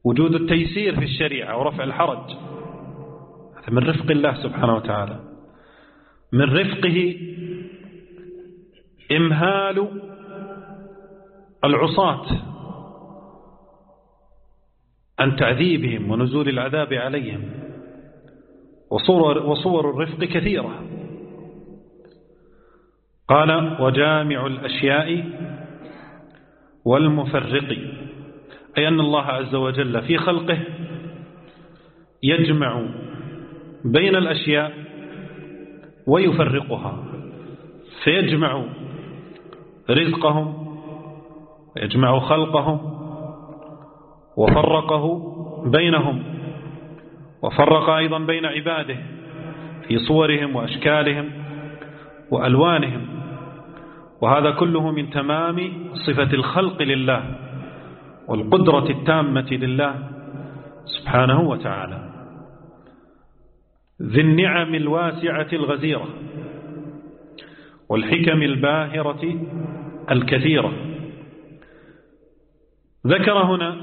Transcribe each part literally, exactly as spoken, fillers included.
وجود التيسير في الشريعة ورفع الحرج، هذا من رفق الله سبحانه وتعالى. من رفقه إمهال العصاة عن تعذيبهم ونزول العذاب عليهم، وصور, وصور الرفق كثيرة. قال وجامع الأشياء والمفرق، أي أن الله عز وجل في خلقه يجمع بين الأشياء ويفرقها، فيجمع رزقهم ويجمع خلقهم، وفرقه بينهم، وفرق أيضا بين عباده في صورهم وأشكالهم وألوانهم، وهذا كله من تمام صفة الخلق لله والقدرة التامة لله سبحانه وتعالى، ذي النعم الواسعة الغزيرة والحكم الباهرة الكثيرة. ذكر هنا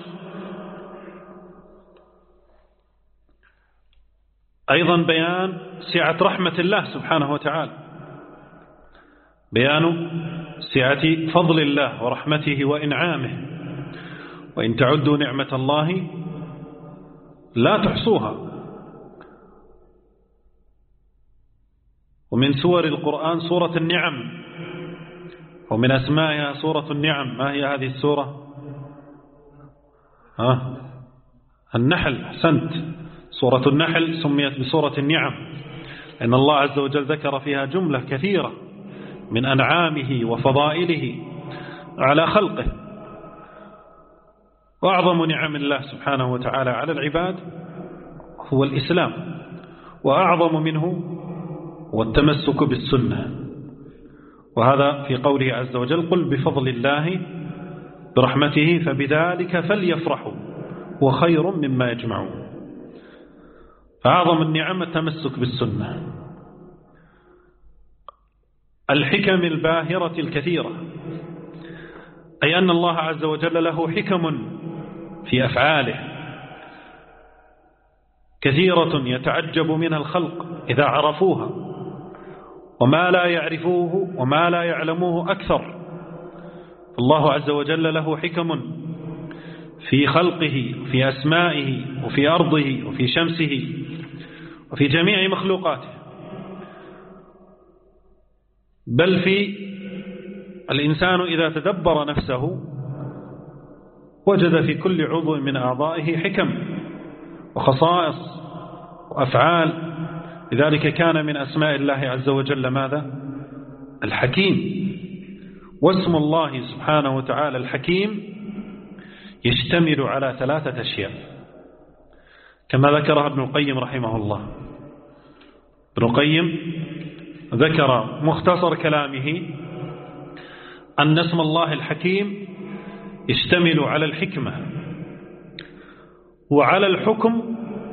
أيضا بيان سعة رحمة الله سبحانه وتعالى، بيان سعة فضل الله ورحمته وإنعامه، وإن تعدوا نعمة الله لا تحصوها. ومن سور القرآن سورة النعم، ومن أسمائها سورة النعم. ما هي هذه السورة؟ ها؟ النحل. أحسنت، سورة النحل سميت بسورة النعم لأن الله عز وجل ذكر فيها جملة كثيرة من أنعامه وفضائله على خلقه. وأعظم نعم الله سبحانه وتعالى على العباد هو الإسلام، وأعظم منه هو التمسك بالسنة، وهذا في قوله عز وجل قل بفضل الله برحمته فبذلك فليفرحوا وخير مما يجمعون. أعظم النعم التمسك بالسنة. الحكم الباهرة الكثيرة، أي أن الله عز وجل له حكم في أفعاله كثيرة يتعجب منها الخلق إذا عرفوها، وما لا يعرفوه وما لا يعلموه أكثر. الله عز وجل له حكم في خلقه، في أسمائه، وفي أرضه، وفي شمسه، وفي جميع مخلوقاته، بل في الإنسان إذا تدبر نفسه وجد في كل عضو من أعضائه حكم وخصائص وأفعال. لذلك كان من أسماء الله عز وجل ماذا؟ الحكيم. واسم الله سبحانه وتعالى الحكيم يشتمل على ثلاثة أشياء كما ذكرها ابن القيم رحمه الله. ابن القيم ذكر مختصر كلامه أن اسم الله الحكيم يشتمل على الحكمة وعلى الحكم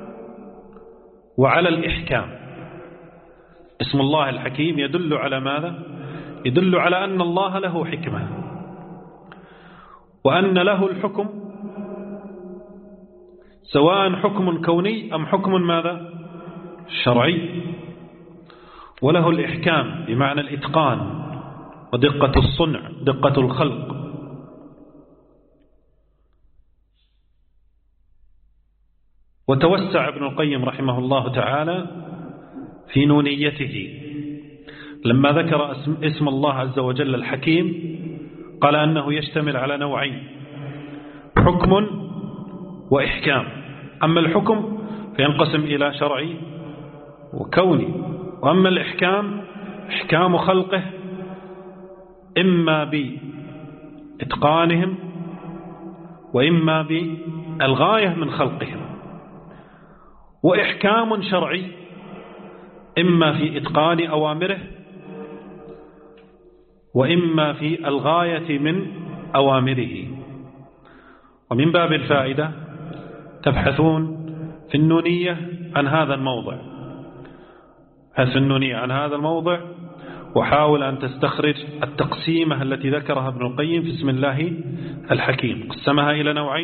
وعلى الإحكام. اسم الله الحكيم يدل على ماذا؟ يدل على أن الله له حكمة، وأن له الحكم سواء حكم كوني أم حكم ماذا؟ شرعي، وله الإحكام بمعنى الإتقان ودقة الصنع، دقة الخلق. وتوسع ابن القيم رحمه الله تعالى في نونيته لما ذكر اسم الله عز وجل الحكيم، قال أنه يشتمل على نوعين: حكم وإحكام. أما الحكم فينقسم إلى شرعي وكوني، وأما الإحكام إحكام خلقه إما بإتقانهم وإما بالغاية من خلقهم، وإحكام شرعي إما في إتقان أوامره وإما في الغاية من أوامره. ومن باب الفائدة تبحثون في النونية عن هذا الموضع، بحث النونية عن هذا الموضع، وحاول أن تستخرج التقسيمة التي ذكرها ابن القيم في اسم الله الحكيم. قسمها إلى نوعين: